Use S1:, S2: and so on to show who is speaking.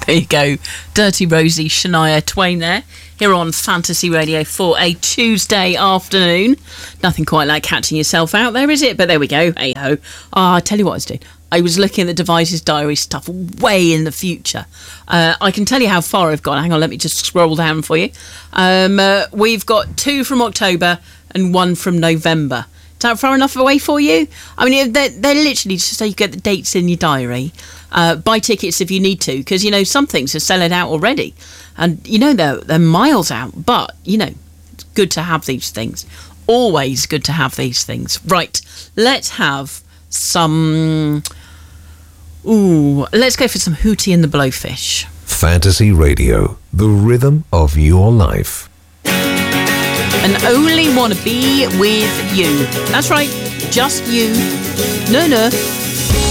S1: There you go. Dirty Rosie, Shania Twain there. Here on Fantasy Radio for a Tuesday afternoon. Nothing quite like catching yourself out there, is it? But there we go. Hey-ho. I tell you what I was doing. I was looking at the Devices Diary stuff way in the future. I can tell you how far I've gone. Hang on, let me just scroll down for you. We've got 2 from October and 1 from November. Is that far enough away for you? I mean, they're literally just so you get the dates in your diary. Buy tickets if you need to, because, you know, some things are selling out already. And, you know, they're miles out. But, you know, it's good to have these things. Always good to have these things. Right, let's have some... Ooh, let's go for some Hootie and the Blowfish.
S2: Fantasy Radio, the rhythm of your life.
S1: And only want to be with you. That's right, just you. No.